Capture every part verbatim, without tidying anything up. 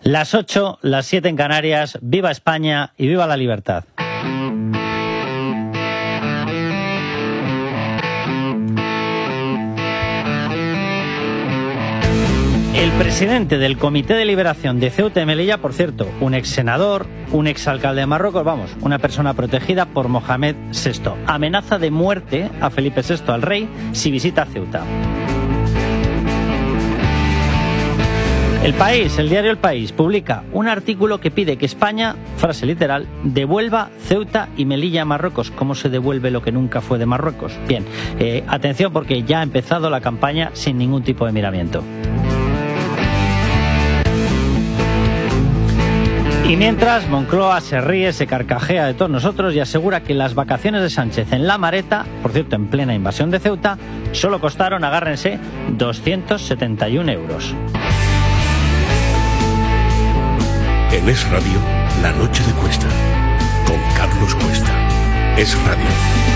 Las ocho, las siete en Canarias, viva España y viva la libertad. El presidente del Comité de Liberación de Ceuta y Melilla, por cierto, un ex senador, un ex alcalde de Marruecos, vamos, una persona protegida por Mohamed sexto, amenaza de muerte a Felipe sexto, al rey, si visita Ceuta. El País, el diario El País, publica un artículo que pide que España, frase literal, devuelva Ceuta y Melilla a Marruecos. ¿Cómo se devuelve lo que nunca fue de Marruecos? Bien, eh, atención porque ya ha empezado la campaña sin ningún tipo de miramiento. Y mientras, Moncloa se ríe, se carcajea de todos nosotros y asegura que las vacaciones de Sánchez en La Mareta, por cierto en plena invasión de Ceuta, solo costaron, agárrense, doscientos setenta y un euros. En Es Radio, La Noche de Cuesta, con Carlos Cuesta. Es Radio.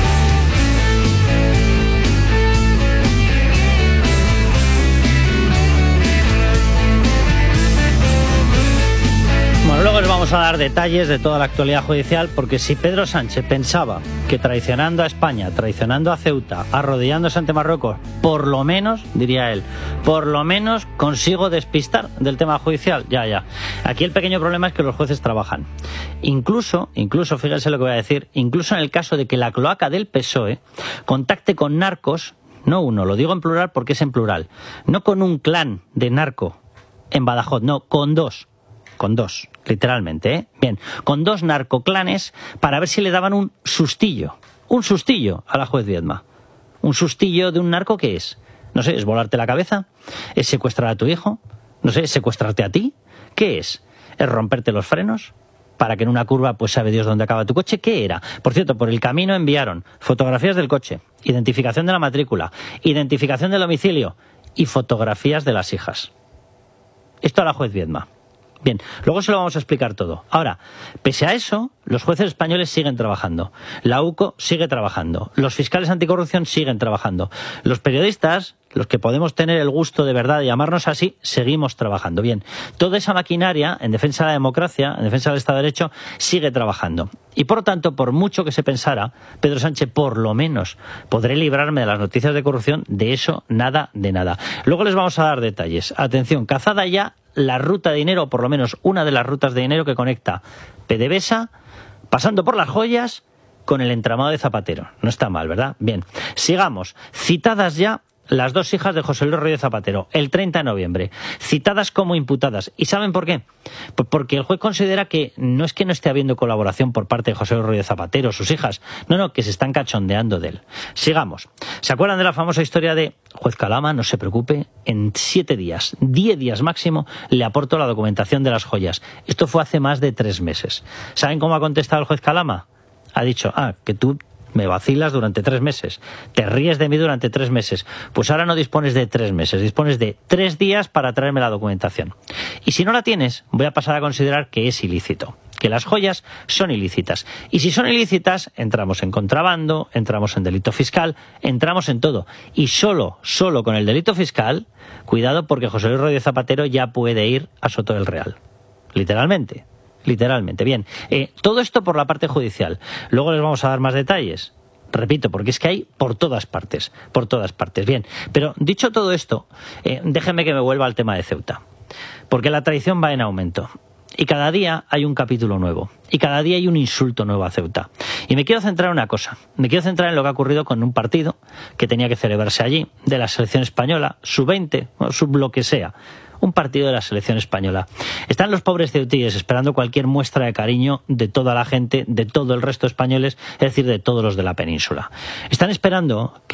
Bueno, luego les vamos a dar detalles de toda la actualidad judicial, porque si Pedro Sánchez pensaba que traicionando a España, traicionando a Ceuta, arrodillándose ante Marruecos, por lo menos, diría él, por lo menos consigo despistar del tema judicial, ya, ya. Aquí el pequeño problema es que los jueces trabajan. Incluso, incluso, fíjense lo que voy a decir, incluso en el caso de que la cloaca del P S O E contacte con narcos, no uno, lo digo en plural porque es en plural, no con un clan de narco en Badajoz, no, con dos. Con dos, literalmente, ¿eh? Bien, con dos narcoclanes para ver si le daban un sustillo, un sustillo a la juez Viedma. ¿Un sustillo de un narco qué es? No sé, ¿es volarte la cabeza? ¿Es secuestrar a tu hijo? No sé, ¿es secuestrarte a ti? ¿Qué es? ¿Es romperte los frenos? Para que en una curva pues sabe Dios dónde acaba tu coche. ¿Qué era? Por cierto, por el camino enviaron fotografías del coche, identificación de la matrícula, identificación del domicilio y fotografías de las hijas. Esto a la juez Viedma. Bien, luego se lo vamos a explicar todo. Ahora, pese a eso, los jueces españoles siguen trabajando. La U C O sigue trabajando. Los fiscales anticorrupción siguen trabajando. Los periodistas, los que podemos tener el gusto de verdad de llamarnos así, seguimos trabajando. Bien, toda esa maquinaria en defensa de la democracia, en defensa del Estado de Derecho, sigue trabajando. Y por lo tanto, por mucho que se pensara, Pedro Sánchez, por lo menos, podré librarme de las noticias de corrupción, de eso nada de nada. Luego les vamos a dar detalles. Atención, cazada ya la ruta de dinero, o por lo menos una de las rutas de dinero que conecta PDVSA, pasando por Las Joyas, con el entramado de Zapatero. No está mal, ¿verdad? Bien, sigamos. Citadas ya las dos hijas de José Luis Rodríguez Zapatero, el treinta de noviembre, citadas como imputadas. ¿Y saben por qué? Pues porque el juez considera que no es que no esté habiendo colaboración por parte de José Luis Rodríguez Zapatero, sus hijas, no, no, que se están cachondeando de él. Sigamos. ¿Se acuerdan de la famosa historia de juez Calama? No se preocupe, en siete días, diez días máximo, le aporto la documentación de las joyas. Esto fue hace más de tres meses. ¿Saben cómo ha contestado el juez Calama? Ha dicho, ah, que tú me vacilas durante tres meses, te ríes de mí durante tres meses, pues ahora no dispones de tres meses, dispones de tres días para traerme la documentación. Y si no la tienes, voy a pasar a considerar que es ilícito, que las joyas son ilícitas. Y si son ilícitas, entramos en contrabando, entramos en delito fiscal, entramos en todo. Y solo, solo con el delito fiscal, cuidado porque José Luis Rodríguez Zapatero ya puede ir a Soto del Real. Literalmente. Literalmente. Bien, eh, todo esto por la parte judicial. Luego les vamos a dar más detalles. Repito, porque es que hay por todas partes, por todas partes. Bien, pero dicho todo esto, eh, déjenme que me vuelva al tema de Ceuta. Porque la traición va en aumento. Y cada día hay un capítulo nuevo. Y cada día hay un insulto nuevo a Ceuta. Y me quiero centrar en una cosa. Me quiero centrar en lo que ha ocurrido con un partido que tenía que celebrarse allí, de la selección española, sub veinte, o sub lo que sea. Un partido de la selección española. Están los pobres ceutíes esperando cualquier muestra de cariño de toda la gente, de todo el resto de españoles, es decir, de todos los de la península. Están esperando que